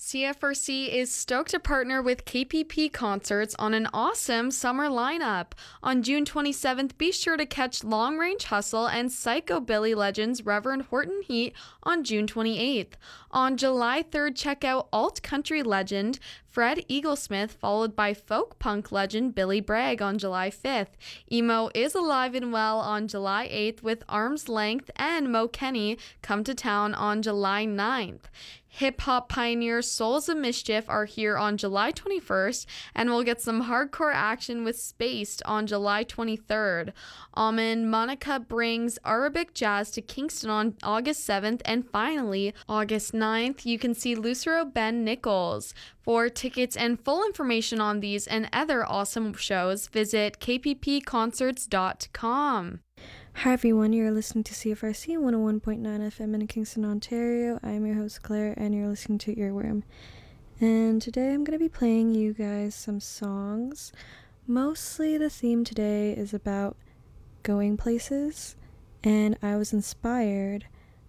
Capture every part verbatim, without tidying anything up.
C F R C is stoked to partner with K P P Concerts on an awesome summer lineup. On June twenty-seventh, be sure to catch Long Range Hustle and Psychobilly legends Reverend Horton Heat on June twenty-eighth. On July third, check out alt country legend Fred Eaglesmith, followed by folk punk legend Billy Bragg on July fifth. Emo is alive and well on July eighth with Arm's Length and Mo Kenny come to town on July ninth. Hip-hop pioneers Souls of Mischief are here on July twenty-first, and we'll get some hardcore action with Spaced on July twenty-third. Almond Monica brings Arabic jazz to Kingston on August seventh, and finally, August ninth, you can see Lucero Ben Nichols. For tickets and full information on these and other awesome shows, visit k p p concerts dot com. Hi everyone, you're listening to C F R C one oh one point nine F M in Kingston, Ontario. I'm your host Claire, and you're listening to Earworm. And today I'm going to be playing you guys some songs. Mostly the theme today is about going places, and I was inspired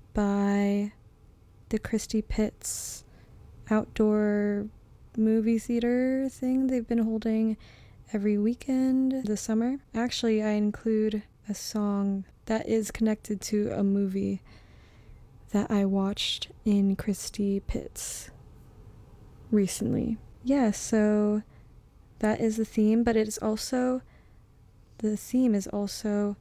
by the Christie Pitts outdoor movie theater thing they've been holding every weekend this summer. Actually, I include a song that is connected to a movie that I watched in Christie Pitts recently. Yeah, so that is the theme, but it is also, the theme is also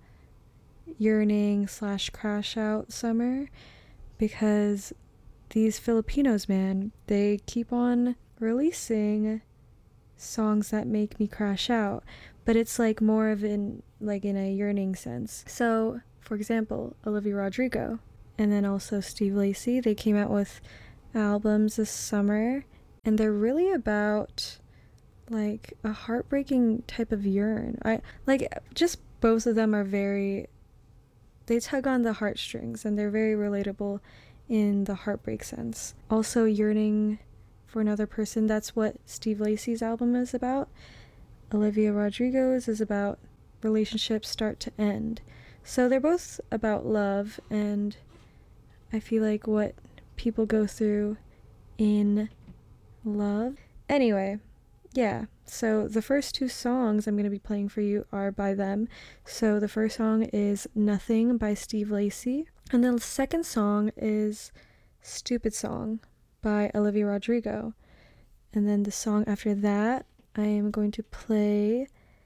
yearning slash crash out summer, because these Filipinos, man, they keep on releasing songs that make me crash out, but it's like more of in like in a yearning sense. So for example, Olivia Rodrigo and then also Steve Lacy, they came out with albums this summer, and they're really about like a heartbreaking type of yearn. I like just both of them are very, they tug on the heartstrings, and they're very relatable in the heartbreak sense. Also yearning for another person, that's what Steve Lacy's album is about. Olivia Rodrigo's is about relationships start to end. So they're both about love, and I feel like what people go through in love. Anyway, yeah, so the first two songs I'm going to be playing for you are by them. So the first song is Nothing by Steve Lacy, and the second song is Stupid Song by Olivia Rodrigo. And then the song after that I am going to play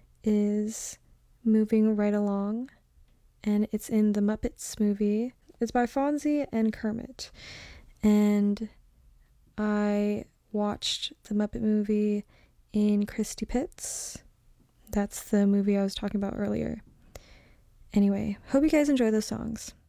is Moving Right Along, and it's in the Muppets movie. It's by Fonzie and Kermit, and I watched the Muppet movie in Christie Pitts. That's the movie I was talking about earlier. Anyway, hope you guys enjoy those songs.